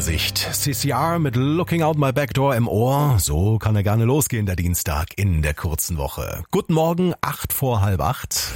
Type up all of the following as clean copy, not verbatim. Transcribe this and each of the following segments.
Gesicht. CCR mit Looking Out My Back Door im Ohr. So kann er gerne losgehen, der Dienstag in der kurzen Woche. Guten Morgen, 7:45.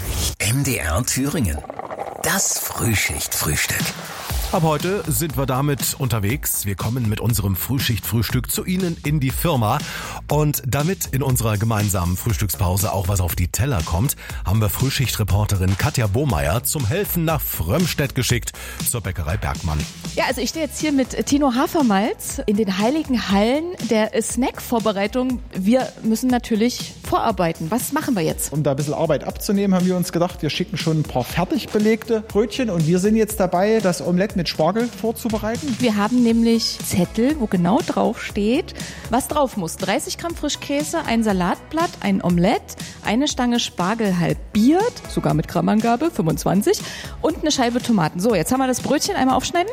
MDR Thüringen. Das Frühschicht-Frühstück. Ab heute sind wir damit unterwegs. Wir kommen mit unserem Frühschicht-Frühstück zu Ihnen in die Firma. Und damit in unserer gemeinsamen Frühstückspause auch was auf die Teller kommt, haben wir Frühschichtreporterin Katja Bohmeier zum Helfen nach Frömmstedt geschickt zur Bäckerei Bergmann. Ja, also ich stehe jetzt hier mit Tino Hafermalz in den heiligen Hallen der Snack-Vorbereitung. Wir müssen natürlich vorarbeiten. Was machen wir jetzt? Um da ein bisschen Arbeit abzunehmen, haben wir uns gedacht, wir schicken schon ein paar fertig belegte Brötchen und wir sind jetzt dabei, das Omelett mit Spargel vorzubereiten. Wir haben nämlich Zettel, wo genau drauf steht, was drauf muss. 30 Gramm Frischkäse, ein Salatblatt, ein Omelett, eine Stange Spargel halbiert, sogar mit Grammangabe, 25, und eine Scheibe Tomaten. So, jetzt haben wir das Brötchen einmal aufschneiden.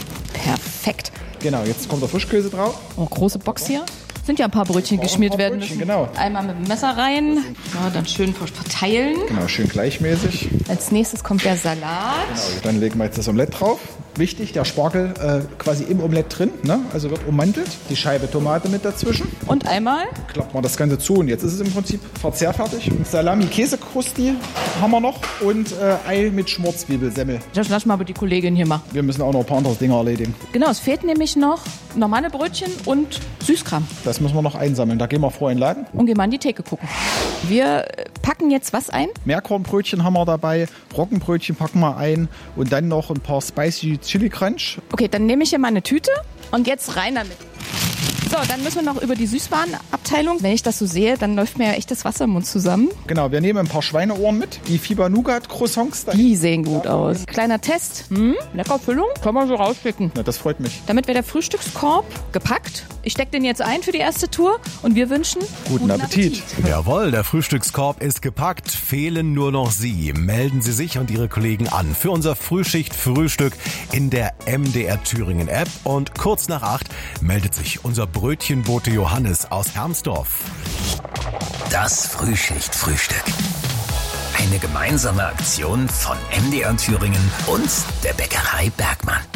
Perfekt. Genau, jetzt kommt der Frischkäse drauf. Oh, große Box hier. Sind ja ein paar Brötchen geschmiert werden müssen. Genau. Einmal mit dem Messer rein, ja, dann schön verteilen. Genau, schön gleichmäßig. Als nächstes kommt der Salat. Genau, dann legen wir jetzt das Omelett drauf. Wichtig, der Spargel quasi im Omelett drin, ne? Also wird ummantelt. Die Scheibe Tomate mit dazwischen. Und einmal? Klappt man das Ganze zu und jetzt ist es im Prinzip verzehrfertig. Salami-Käsekrusti haben wir noch und Ei mit Schmorzwiebelsemmel. Das lass mal aber die Kollegin hier machen. Wir müssen auch noch ein paar andere Dinge erledigen. Genau, es fehlt nämlich noch normale Brötchen und Süßkram. Das müssen wir noch einsammeln. Da gehen wir vor in den Laden. Und gehen mal an die Theke gucken. Wir packen jetzt was ein? Meerkornbrötchen haben wir dabei, Roggenbrötchen packen wir ein und dann noch ein paar Spicy Chili Crunch. Okay, dann nehme ich hier mal eine Tüte und jetzt rein damit. So, dann müssen wir noch über die Süßwarenabteilung. Wenn ich das so sehe, dann läuft mir ja echt das Wasser im Mund zusammen. Genau, wir nehmen ein paar Schweineohren mit. Die Fieber-Nougat-Croissants. Die sehen gut aus. Kleiner Test. Lecker Füllung. Kann man so rauspicken. Na, das freut mich. Damit wäre der Frühstückskorb gepackt. Ich stecke den jetzt ein für die erste Tour und wir wünschen guten Appetit. Jawohl, der Frühstückskorb ist gepackt. Fehlen nur noch Sie. Melden Sie sich und Ihre Kollegen an für unser Frühschicht-Frühstück in der MDR Thüringen App. Und kurz nach 8 meldet sich unser Brötchenbote Johannes aus Hermsdorf. Das Frühschicht-Frühstück. Eine gemeinsame Aktion von MDR Thüringen und der Bäckerei Bergmann.